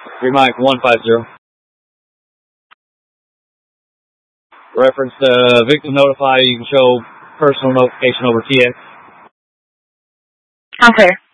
Free Mike 150. Reference victim notify. You can show personal notification over TX. I'm clear.